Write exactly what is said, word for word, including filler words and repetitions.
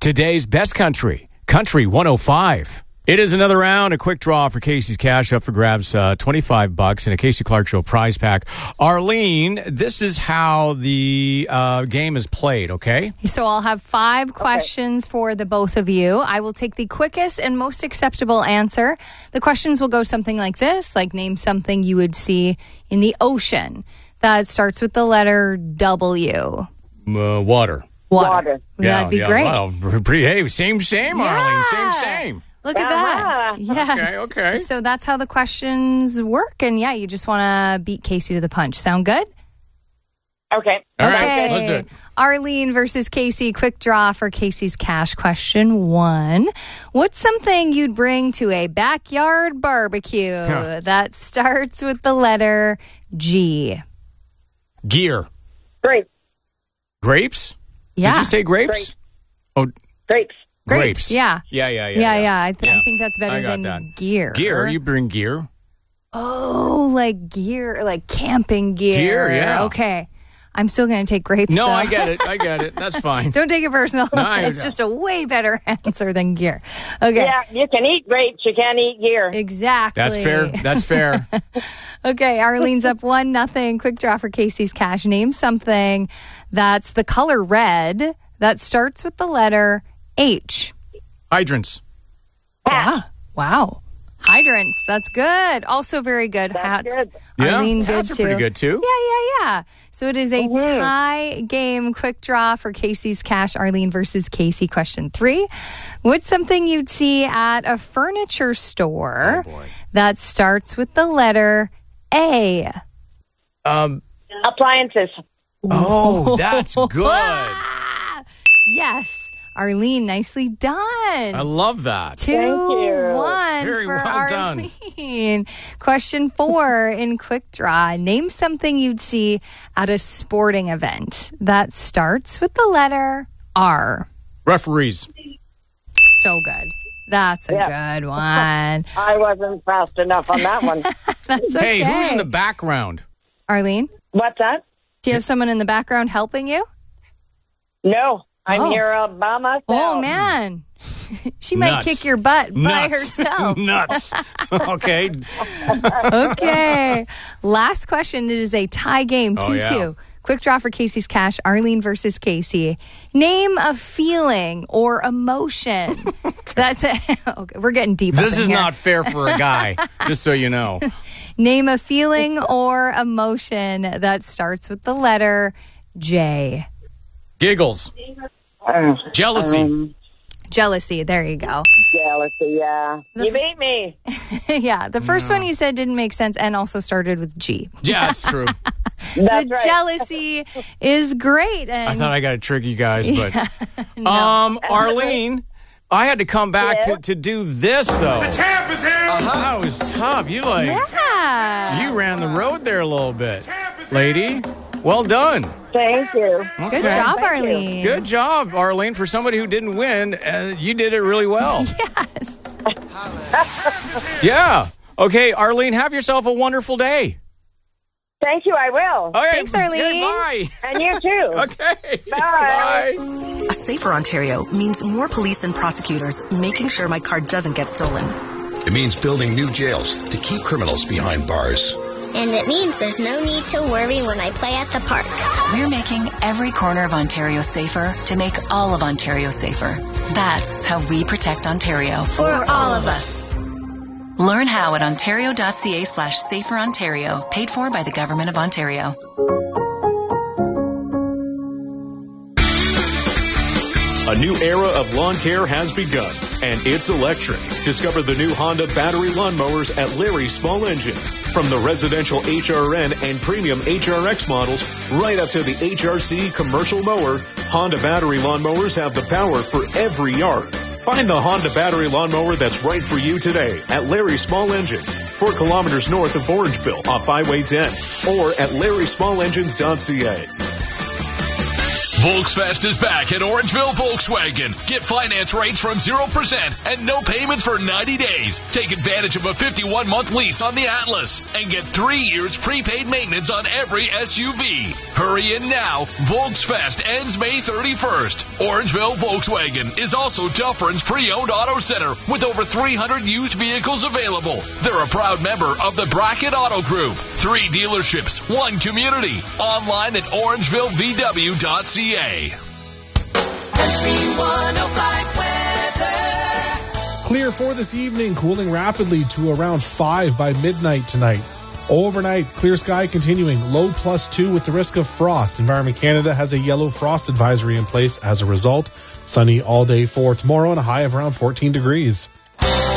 Today's best country, Country one oh five. It is another round, a quick draw for Casey's Cash up for grabs, uh, twenty-five bucks in a Casey Clark Show prize pack. Arlene, this is how the uh, game is played, okay? So I'll have five okay. questions for the both of you. I will take the quickest and most acceptable answer. The questions will go something like this, like name something you would see in the ocean that starts with the letter W. Uh, water. Water. Water. Yeah, That'd be yeah, great. Well, pretty, hey, same, same, yeah. Arlene, same, same. Look at that. Yes. Okay, okay. So that's how the questions work. And yeah, you just want to beat Casey to the punch. Sound good? Okay. All right, okay. let's do it. Arlene versus Casey. Quick draw for Casey's Cash. Question one. What's something you'd bring to a backyard barbecue Huh. that starts with the letter G? Gear. Grapes. Grapes? Yeah. Did you say grapes? Grapes. Oh, Grapes. grapes. Yeah. Yeah, yeah, yeah. Yeah, yeah. I, th- Yeah. I think that's better I got than that. gear. Gear. You bring gear. Oh, like gear, like camping gear. Gear, yeah. Okay. I'm still going to take grapes. No, though. I get it. I get it. That's fine. Don't take it personal. No, I it's know. just a way better answer than gear. Okay. Yeah, you can eat grapes. You can't eat gear. Exactly. That's fair. That's fair. Okay, Arlene's up one nothing. Quick draw for Casey's Cash. Name something that's the color red that starts with the letter H. Hydrants. Yeah. Wow. Hydrants. That's good. Also very good. That's Hats. good. Yeah, Arlene, good hats are too. pretty good too. Yeah, yeah, yeah. So it is a Mhm. tie game. Quick draw for Casey's Cash. Arlene versus Casey. Question three. What's something you'd see at a furniture store Oh, boy. that starts with the letter A? Um. Appliances. Oh, that's good. Ah! Yes. Arlene, nicely done. I love that. Two, Thank you. one Very for well done. Arlene. Question four in Quick Draw. Name something you'd see at a sporting event that starts with the letter R. Referees. So good. That's a Yeah. good one. I wasn't fast enough on that one. That's okay. Hey, who's in the background? Arlene, What's that? do you have someone in the background helping you? No, I'm Oh. here all by myself. Oh, man. She might Nuts. kick your butt by Nuts. herself. Nuts. Okay. Okay. Last question. It is a tie game, Oh, two two. yeah. Quick draw for Casey's Cash. Arlene versus Casey. Name a feeling or emotion. That's it. Okay, we're getting deep. This up in is here. not fair for a guy, just so you know. Name a feeling or emotion that starts with the letter J. Giggles. Uh, Jealousy. um, Jealousy. There you go. jealousy, yeah. The You f- beat me. Yeah. The first one you said didn't make sense and also started with G. Yeah, that's true. That's the right. jealousy is great. And I thought I got to trick you guys, but no. um, Arlene, I had to come back Yeah. to, to do this though. The champ is here. That was tough. You like yeah. you ran the road there a little bit, lady. Well done. Thank you. Okay. Good job, Thank you. Arlene. Good job, Arlene. For somebody who didn't win, uh, you did it really well. Yes. Yeah. Okay, Arlene, have yourself a wonderful day. Thank you, I will. Okay. Thanks, Arlene. Bye. And you too. Okay. Bye. Bye. A safer Ontario means more police and prosecutors making sure my car doesn't get stolen. It means building new jails to keep criminals behind bars. And it means there's no need to worry when I play at the park. We're making every corner of Ontario safer to make all of Ontario safer. That's how we protect Ontario. For all of us. Learn how at ontario.ca slash safer Ontario, paid for by the Government of Ontario. A new era of lawn care has begun, and it's electric. Discover the new Honda battery lawnmowers at Larry's Small Engines. From the residential H R N and premium H R X models, right up to the H R C commercial mower, Honda battery lawnmowers have the power for every yard. Find the Honda battery lawnmower that's right for you today at Larry's Small Engines, four kilometers north of Orangeville off Highway ten, or at larry small engines dot c a. Volksfest is back at Orangeville Volkswagen. Get finance rates from zero percent and no payments for ninety days. Take advantage of a fifty-one month lease on the Atlas and get three years prepaid maintenance on every S U V. Hurry in now. Volksfest ends May thirty-first. Orangeville Volkswagen is also Dufferin's pre-owned auto center with over three hundred used vehicles available. They're a proud member of the Brackett Auto Group. Three dealerships, one community. Online at orangeville v w dot c a. Country one oh five weather. Clear for this evening, cooling rapidly to around five by midnight tonight. Overnight, clear sky continuing, low plus two with the risk of frost. Environment Canada has a yellow frost advisory in place as a result. Sunny all day for tomorrow and a high of around fourteen degrees.